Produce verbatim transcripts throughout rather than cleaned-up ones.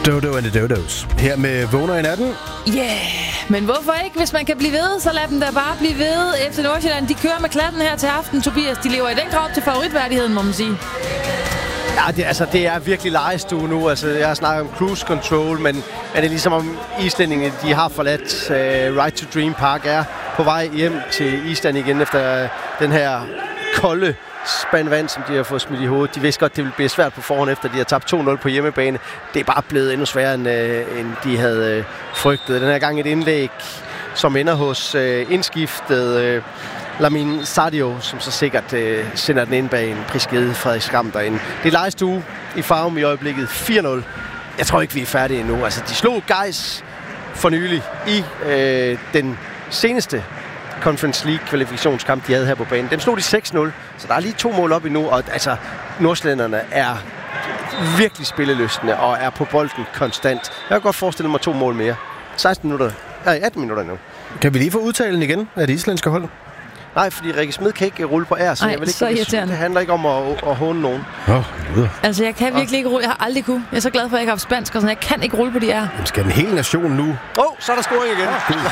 Dodo and the Dodos. Her med Vågner i natten. Ja, yeah. Men hvorfor ikke? Hvis man kan blive ved, så lad dem da bare blive ved. F C Nordsjælland, de kører med klatten her til aften. Tobias, de lever i den grad til favoritværdigheden, må man sige. Ja, det, altså, det er virkelig legestue nu. Altså, jeg har snakket om cruise control, men er det ligesom om islændingene, de har forladt uh, Right to Dream Park, er på vej hjem til Island igen efter den her kolde spand vand, som de har fået smidt i hovedet. De vidste godt, det ville blive svært på forhånd, efter de har tabt to nul på hjemmebane. Det er bare blevet endnu sværere, end, øh, end de havde øh, frygtet. Den her gang et indlæg, som ender hos øh, indskiftet øh, Lamin Sadio, som så sikkert øh, sender den ind bag en prisgivet Frederik Skram derinde. Det er legestue i Farum i øjeblikket fire nul. Jeg tror ikke, vi er færdige endnu. Altså, de slog Gais for nylig i øh, den seneste Conference League-kvalifikationskamp, de havde her på banen. Dem slog de seks nul, så der er lige to mål op endnu, og altså, nordslænderne er virkelig spillelystende og er på bolden konstant. Jeg kan godt forestille mig to mål mere. seksten minutter, nej, atten minutter nu. Kan vi lige få udtalen igen af det islandske hold? Nej, fordi Rikke Smed kan ikke rulle på R, så Ej, jeg vil ikke, så det, irriterende. det handler ikke om at, at håne nogen. Åh, oh, Altså, jeg kan virkelig ikke rulle. Jeg har aldrig kunne. Jeg er så glad for, at jeg ikke har haft spansk, og sådan. Jeg kan ikke rulle på de R. Jamen, skal en hel nation nu? Åh, oh, så er der scoring igen.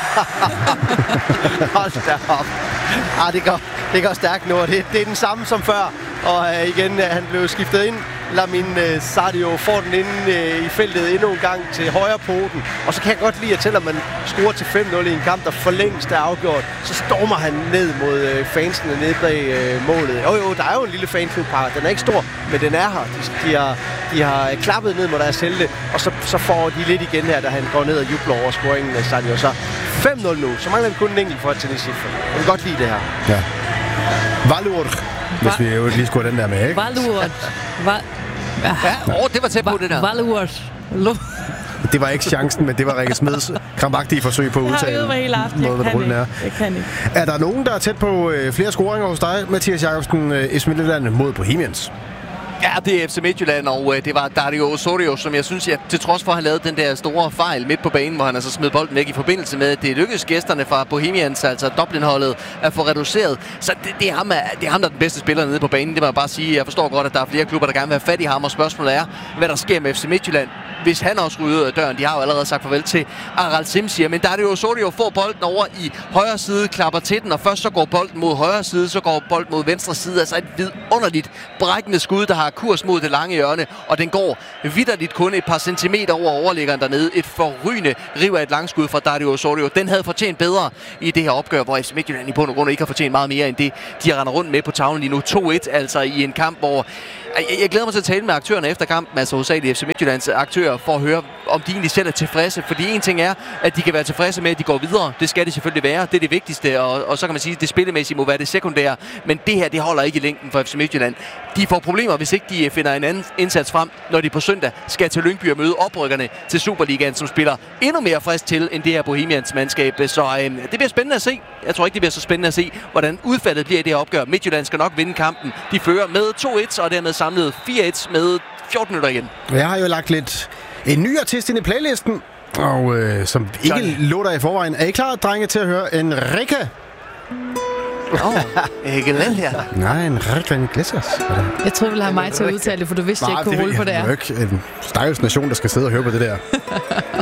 Hold da op. Ah, det går, det går stærkt nu, og det, det er den samme som før. Og uh, igen, uh, han blev skiftet ind. Lamin uh, Sadio får den inde uh, i feltet endnu en gang til højre poten. Og så kan jeg godt lide, at selvom man scorer til fem nul i en kamp, der for længst er afgjort, så stormer han ned mod uh, fansene nede bag uh, målet. Jo jo, der er jo en lille fanklub her. Den er ikke stor, men den er her. De, de, har, de har klappet ned mod deres helte, og så, så får de lidt igen her, da han går ned og jubler over scoringen af Sadio. Så fem nul nu. Så mangler vi kun en enkelt for at tænde cifre. Jeg vil godt lide det her. Ja. Valur, hvis vi jo lige skulle den der med, ikke? Valur. Val... Ja, åh, det var tæt på det der. Valur. Det var ikke chancen, men det var Rikke Smeds krampagtige forsøg på at udtale. Jeg har øvet mig hele aften. Jeg kan ikke. Jeg kan ikke. Er der nogen, der er tæt på øh, flere scoringer hos dig, Mathias Jakobsen, øh, F C Midtjylland mod Bohemians? Ja, det er F C Midtjylland, og øh, det var Dario Osorio, som jeg synes, at til trods for at have lavet den der store fejl midt på banen, hvor han altså smed bolden væk i forbindelse med, at det lykkedes gæsterne fra Bohemians, altså Dublin-holdet, at få reduceret. Så det, det, er ham, det er ham, der er den bedste spiller nede på banen. Det må jeg bare sige. Jeg forstår godt, at der er flere klubber, der gerne vil have fat i ham, og spørgsmålet er, hvad der sker med F C Midtjylland, hvis han også ryger ud af døren. De har jo allerede sagt farvel til Aral Simsier, men Dario Osorio får bolden over i højre side, klapper til den, og først så går bolden mod højre side, så går bolden mod venstre side. Altså et vidunderligt brækkende skud, der har kurs mod det lange hjørne, og den går vitterligt kun et par centimeter over overliggeren dernede. Et forrygende riv af et langskud fra Dario Osorio. Den havde fortjent bedre i det her opgør, hvor F C Midtjylland i bund og grund ikke har fortjent meget mere end det, de render rundt med på tavlen lige nu. to et, altså i en kamp, hvor Jeg, jeg glæder mig til at tale med aktørerne efter kampen, altså hovedsageligt F C Midtjyllands aktører, for at høre, om de egentlig selv er tilfredse. Fordi en ting er, at de kan være tilfredse med, at de går videre. Det skal de selvfølgelig være. Det er det vigtigste, og, og så kan man sige, at det spillemæssige må være det sekundære. Men det her, det holder ikke i længden for F C Midtjylland. De får problemer, hvis ikke de finder en anden indsats frem, når de på søndag skal til Lyngby og møde oprykkerne til Superligaen, som spiller endnu mere frisk til, end det her Bohemians mandskab. Så øh, det bliver spændende at se. Jeg tror ikke, det bliver så spændende at se, hvordan udfaldet bliver i det her opgør. Midtjylland skal nok vinde kampen. De fører med to et, og dermed samlet fire et med fjorten minutter igen. Jeg har jo lagt lidt en ny artist ind i playlisten, og øh, som ikke Johnny. Lå der i forvejen. Er I klar, drenge, til at høre en Rikke? Åh, oh, ikke den her. Nej, en Rikke Iglesias. Jeg tror, du ville have mig til at udtale det, for du vidste, at jeg ikke kunne rulle på det her. Det er jo ikke en stakkels nation, der skal sidde og høre på det der.